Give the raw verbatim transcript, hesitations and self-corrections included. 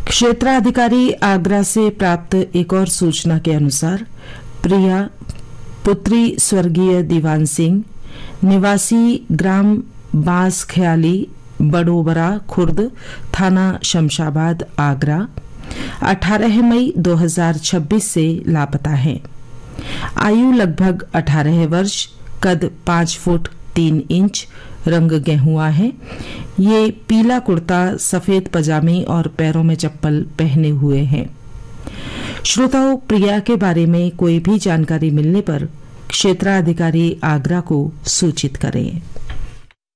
क्षेत्राधिकारी आगरा से प्राप्त एक और सूचना के अनुसार प्रिया पुत्री स्वर्गीय दीवान सिंह निवासी ग्राम बांस ख्याली बड़ोबरा खुर्द थाना शमशाबाद आगरा अठारह मई दो हज़ार छब्बीस से लापता हैं। आयु लगभग अठारह वर्ष, कद पाँच फुट तीन इंच, रंग गेहुआ है। ये पीला कुर्ता, सफेद पजामे और पैरों में चप्पल पहने हुए हैं। श्रोताओं, प्रिया के बारे में कोई भी जानकारी मिलने पर क्षेत्राधिकारी आगरा को सूचित करें।